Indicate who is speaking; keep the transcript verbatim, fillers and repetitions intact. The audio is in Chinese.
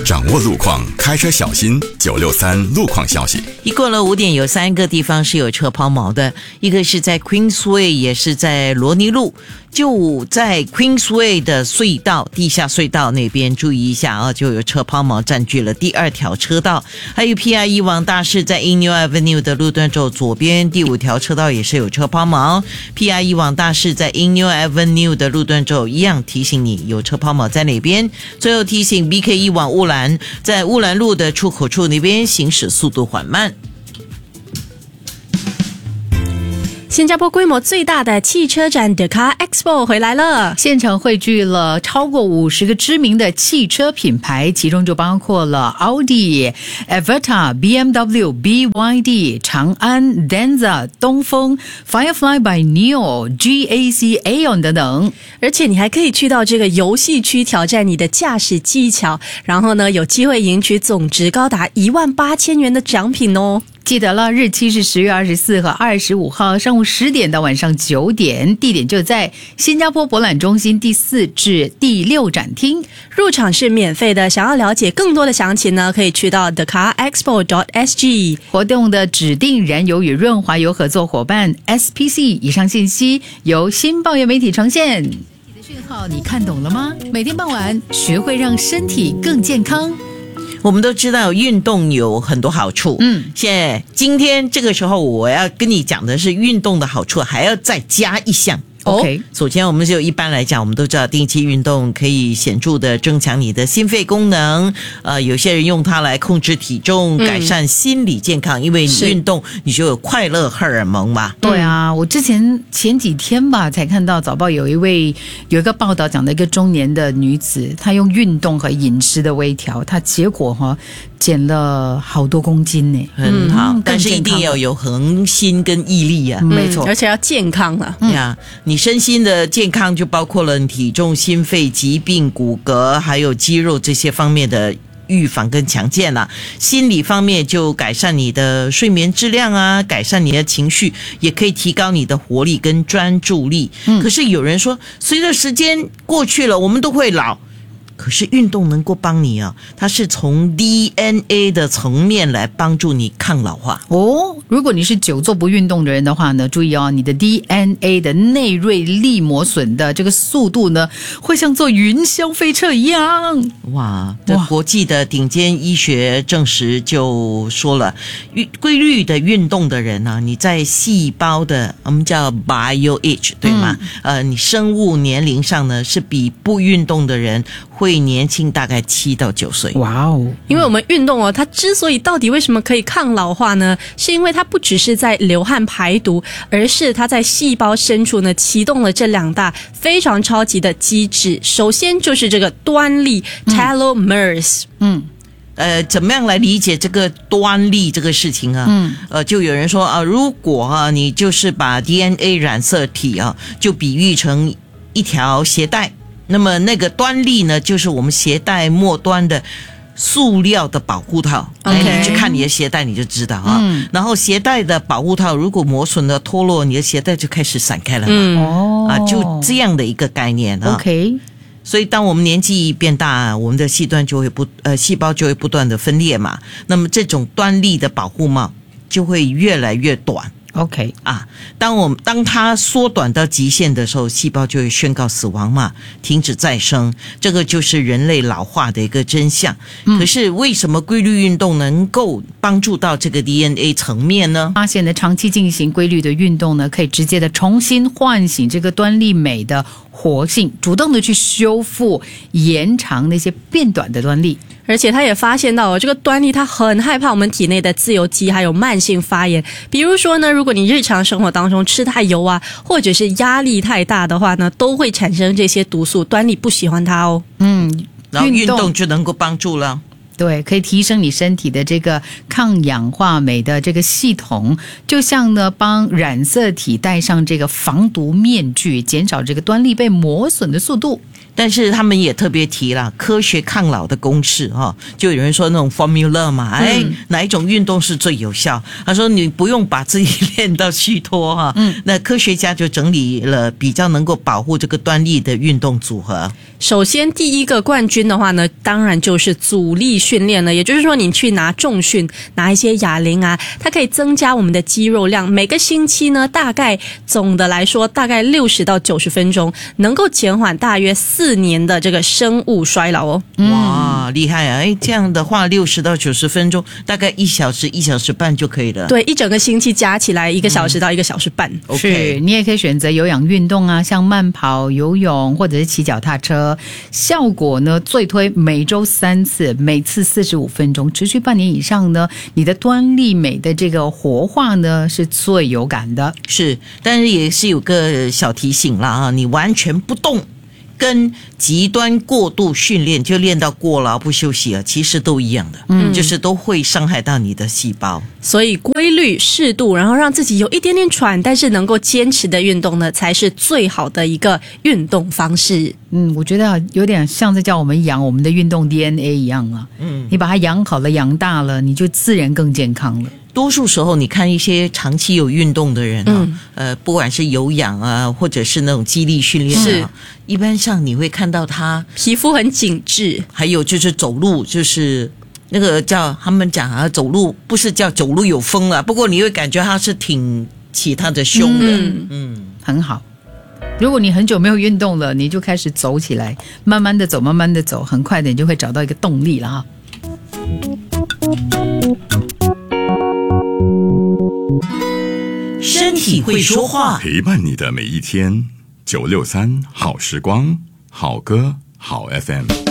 Speaker 1: 掌握路况，开车小心。九六三路况消息。
Speaker 2: 一过了五点，有三个地方是有车抛锚的，一个是在 Queensway， 也是在罗尼路。就在 Queensway 的隧道，地下隧道那边注意一下啊，就有车抛锚占据了第二条车道。还有 P I E 往大市在 Emu Avenue 的路段走左边第五条车道也是有车抛锚。P I E 往大市在 Emu Avenue 的路段走一样提醒你有车抛锚在哪边。最后提醒 B K E 往乌兰，在乌兰路的出口处那边行驶速度缓慢。
Speaker 3: 新加坡规模最大的汽车展 The Car Expo 回来了，
Speaker 4: 现场汇聚了超过五十个知名的汽车品牌，其中就包括了奥迪、Averta、B M W、B Y D、长安、Denza、东风、Firefly by Neo、G A C、Aeon 等等。
Speaker 3: 而且你还可以去到这个游戏区挑战你的驾驶技巧，然后呢有机会赢取总值高达一万八千元的奖品哦。
Speaker 4: 记得了，日期是十月二十四和二十五号上午十点到晚上九点，地点就在新加坡博览中心第四至第六展厅，
Speaker 3: 入场是免费的。想要了解更多的详情呢，可以去到 the car expo dot s g。
Speaker 4: 活动的指定燃油与润滑油合作伙伴 S P C。 以上信息由新报业媒体呈现。你的讯号你看懂了吗？每天傍晚学会让身体更健康。
Speaker 2: 我们都知道运动有很多好处，嗯，现在今天这个时候我要跟你讲的是运动的好处，还要再加一项。
Speaker 4: OK，
Speaker 2: 首先我们就一般来讲，我们都知道定期运动可以显著的增强你的心肺功能，呃，有些人用它来控制体重，改善心理健康，嗯、因为你运动你就有快乐荷尔蒙嘛。
Speaker 4: 对啊，我之前前几天吧才看到早报有一位有一个报道讲的一个中年的女子，她用运动和饮食的微调，她结果哈、哦、减了好多公斤呢，
Speaker 2: 很好，嗯、但是一定要有恒心跟毅力啊，
Speaker 3: 嗯、没错，而且要健康啊，
Speaker 2: 对啊，你身心的健康就包括了体重、心肺疾病、骨骼还有肌肉这些方面的预防跟强健啦。心理方面就改善你的睡眠质量啊，改善你的情绪，也可以提高你的活力跟专注力。嗯、可是有人说，随着时间过去了，我们都会老。可是运动能够帮你啊，它是从 D N A 的层面来帮助你抗老化
Speaker 4: 哦。如果你是久坐不运动的人的话呢，注意哦，你的 D N A 的内锐力磨损的这个速度呢，会像坐云霄飞车一样。
Speaker 2: 哇，这国际的顶尖医学证实就说了，规律的运动的人呢、啊，你在细胞的我们叫 bio age 对吗？嗯、呃，你生物年龄上呢是比不运动的人会会年轻大概七到九岁。
Speaker 4: 哇哦！
Speaker 3: 因为我们运动哦，它之所以到底为什么可以抗老化呢？是因为它不只是在流汗排毒，而是它在细胞深处呢启动了这两大非常超级的机制。首先就是这个端粒 telomeres，
Speaker 2: 嗯。呃，怎么样来理解这个端粒这个事情啊？嗯，呃，就有人说啊，如果啊，你就是把 D N A 染色体啊，就比喻成一条鞋带。那么那个端粒呢，就是我们鞋带末端的塑料的保护套。哎、okay ，你去看你的鞋带你就知道啊。嗯、然后鞋带的保护套如果磨损了、脱落，你的鞋带就开始散开了嘛。嗯、哦，啊，就这样的一个概念啊。
Speaker 4: OK。
Speaker 2: 所以当我们年纪变大，我们的细端就会不呃细胞就会不断的分裂嘛。那么这种端粒的保护帽就会越来越短。
Speaker 4: OK
Speaker 2: 啊，当我们当它缩短到极限的时候，细胞就会宣告死亡嘛，停止再生。这个就是人类老化的一个真相。嗯、可是为什么规律运动能够帮助到这个 D N A 层面呢？
Speaker 4: 发现呢，长期进行规律的运动呢，可以直接的重新唤醒这个端粒酶的活性，主动的去修复、延长那些变短的端粒。
Speaker 3: 而且他也发现到哦，这个端粒它很害怕我们体内的自由基还有慢性发炎。比如说呢，如果你日常生活当中吃太油啊，或者是压力太大的话呢，都会产生这些毒素，端粒不喜欢它哦。
Speaker 2: 嗯，然后运动就能够帮助了。
Speaker 4: 对，可以提升你身体的这个抗氧化酶的这个系统，就像呢帮染色体戴上这个防毒面具，减少这个端粒被磨损的速度。
Speaker 2: 但是他们也特别提了科学抗老的公式哈、哦，就有人说那种 formula 嘛，哎，嗯、哪一种运动是最有效？他说你不用把自己练到虚脱哈，嗯，那科学家就整理了比较能够保护这个端粒的运动组合。
Speaker 3: 首先第一个冠军的话呢，当然就是阻力训练了，也就是说你去拿重训，拿一些哑铃啊，它可以增加我们的肌肉量，每个星期呢大概总的来说大概六十到九十分钟，能够减缓大约四年的这个生物衰老哦。
Speaker 2: 哇，厉害啊！哎，这样的话六十到九十分钟，大概一小时一小时半就可以了。
Speaker 3: 对，一整个星期加起来一个小时到一个小时半。
Speaker 4: 嗯、是，你也可以选择有氧运动啊，像慢跑、游泳或者是骑脚踏车。效果呢，最推每周三次，每次四十五分钟，持续半年以上呢，你的端粒美的这个活化呢是最有感的。
Speaker 2: 是，但是也是有个小提醒啦啊，你完全不动跟极端过度训练就练到过劳不休息啊，其实都一样的，嗯，就是都会伤害到你的细胞。
Speaker 3: 所以规律适度，然后让自己有一点点喘，但是能够坚持的运动呢，才是最好的一个运动方式。
Speaker 4: 嗯，我觉得有点像是叫我们养我们的运动 D N A 一样啊。嗯，你把它养好了、养大了，你就自然更健康了。
Speaker 2: 多数时候，你看一些长期有运动的人啊，嗯、呃，不管是有氧啊，或者是那种肌力训练啊，一般上你会看到他
Speaker 3: 皮肤很紧致，
Speaker 2: 还有就是走路，就是那个叫他们讲啊，走路不是叫走路有风啊，不过你会感觉他是挺起他的胸的，嗯，
Speaker 4: 嗯很好。如果你很久没有运动了，你就开始走起来，慢慢的走，慢慢的走，很快的你就会找到一个动力了哈。
Speaker 2: 身体会说话，
Speaker 1: 陪伴你的每一天。九六三好时光，好歌好 F M。